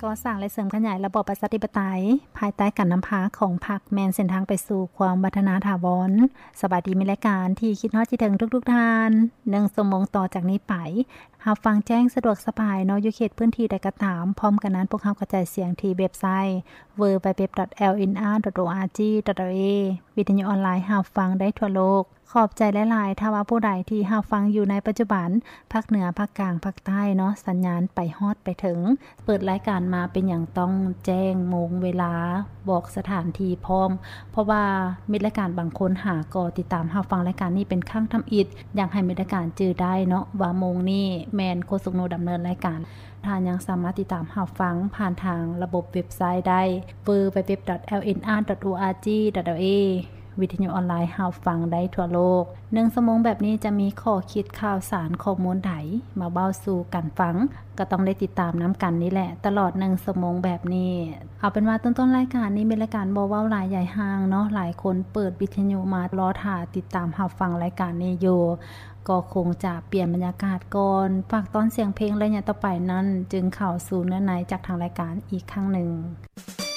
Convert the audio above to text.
ก่อสร้างและเสริมขยายระบอบประชาธิปไตยภายใต้การนำพาของพรรคแม่นเส้นทางไปสู่ความวัฒนาถาวรสบายดีมีรายการที่คิดฮอดจิถึงทุกๆท่าน1 ชั่วโมงต่อจากนี้ไปรับฟังแจ้งสะดวกสบายเนาะอยู่เขตพื้นที่ใดก็ตามพร้อมกันนั้นพวกเฮากระจายเสียงที่เว็บไซต์ www.lnr.org.ua วิทยุออนไลน์รับฟังได้ทั่วโลกขอบใจหลายๆถ้าว่าผู้ใดที่รับฟังอยู่ในปัจจุบันภาคเหนือภาคกลางภาคใต้เนาะสัญญาณไปฮอดไปถึงเปิดรายการมาเป็นอย่างต้องแจ้งโมงเวลาบอกสถานที่พร้อมเพราะว่ามิตรรายการบางคนหาก็ติดตามรับฟังรายการนี้เป็นครั้งทำอิฐอยากให้มิตรรายการจื้อได้เนาะว่าโมงนี้แม่นโฆษกโนดำเนินรายการท่านยังสามารถติดตามรับฟังผ่านทางระบบเว็บไซต์ได้ www.lnr.org.ua วิทยุออนไลน์รับฟังได้ทั่วโลก1 ชั่วโมงแบบนี้จะมีข้อคิดข่าวสารข้อมูลใดมาเบ้าสู่กันฟังก็ต้องได้ติดตามน้ำกันนี่แหละตลอด1 ชั่วโมงแบบนี้เอาเป็นว่าต้นรายการนี้เป็นรายการบ่เว้าหลายใหญ่ห่างเนาะหลายคนเปิดวิทยุมารอท่าติดตามรับฟังรายการนี้อยู่ก็คงจะเปลี่ยนบรรยากาศก่อนฝากตอนเสียงเพลงระยะต่อไปนั้นจึงเข้าสู่เนื้อในจากทางรายการอีกครั้งหนึ่ง